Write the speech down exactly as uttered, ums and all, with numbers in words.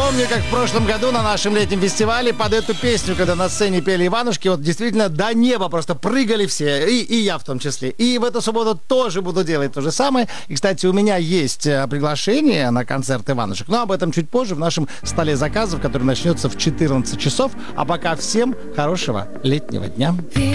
помню, как в прошлом году на нашем летнем фестивале под эту песню, когда на сцене пели Иванушки, вот действительно до неба просто прыгали все, и, и я в том числе. И в эту субботу тоже буду делать то же самое. И, кстати, у меня есть приглашение на концерт Иванушек, но об этом чуть позже в нашем столе заказов, который начнется в четырнадцать часов. А пока всем хорошего летнего дня.